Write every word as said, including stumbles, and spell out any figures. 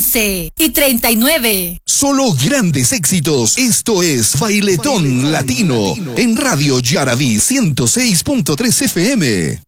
once y treinta y nueve. Solo grandes éxitos. Esto es Bailetón, Bailetón Latino, Latino en Radio Yaraví ciento seis punto tres F M.